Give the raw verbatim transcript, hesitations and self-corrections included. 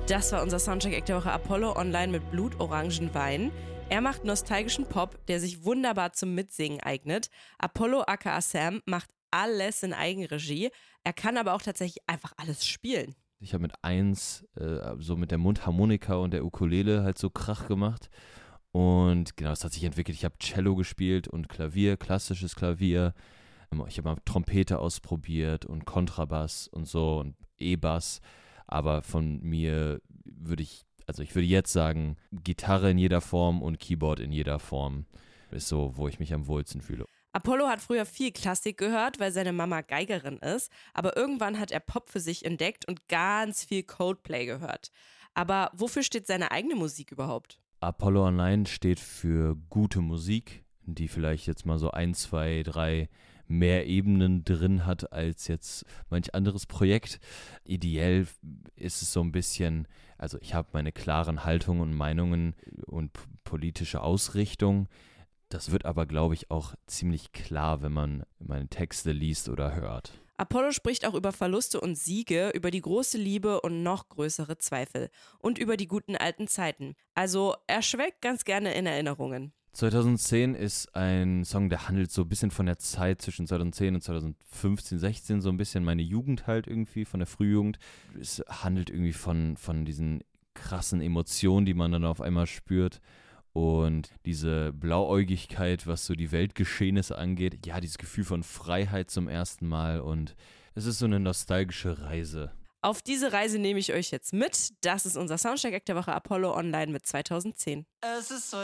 Das war unser Soundcheck-Act der Woche Apollo online mit Blutorangenwein. Er macht nostalgischen Pop, der sich wunderbar zum Mitsingen eignet. Apollo aka Sam macht alles in Eigenregie. Er kann aber auch tatsächlich einfach alles spielen. Ich habe mit eins äh, so mit der Mundharmonika und der Ukulele halt so Krach gemacht. Und genau, das hat sich entwickelt. Ich habe Cello gespielt und Klavier, klassisches Klavier. Ich habe mal Trompete ausprobiert und Kontrabass und so und E-Bass. Aber von mir würde ich, also ich würde jetzt sagen, Gitarre in jeder Form und Keyboard in jeder Form ist so, wo ich mich am wohlsten fühle. Apollo hat früher viel Klassik gehört, weil seine Mama Geigerin ist, aber irgendwann hat er Pop für sich entdeckt und ganz viel Coldplay gehört. Aber wofür steht seine eigene Musik überhaupt? Apollo Online steht für gute Musik, die vielleicht jetzt mal so ein, zwei, drei mehr Ebenen drin hat als jetzt manch anderes Projekt. Ideell ist es so ein bisschen, also ich habe meine klaren Haltungen und Meinungen und p- politische Ausrichtung. Das wird aber, glaube ich, auch ziemlich klar, wenn man meine Texte liest oder hört. Apollo spricht auch über Verluste und Siege, über die große Liebe und noch größere Zweifel und über die guten alten Zeiten. Also er schwelgt ganz gerne in Erinnerungen. zweitausendzehn ist ein Song, der handelt so ein bisschen von der Zeit zwischen zweitausendzehn und zweitausendfünfzehn, sechzehn, so ein bisschen meine Jugend halt irgendwie, von der Frühjugend. Es handelt irgendwie von, von diesen krassen Emotionen, die man dann auf einmal spürt. Und diese Blauäugigkeit, was so die Weltgeschehnisse angeht, ja, dieses Gefühl von Freiheit zum ersten Mal und es ist so eine nostalgische Reise. Auf diese Reise nehme ich euch jetzt mit. Das ist unser Soundcheck-Act der Woche Apollo online mit zweitausendzehn. Es ist so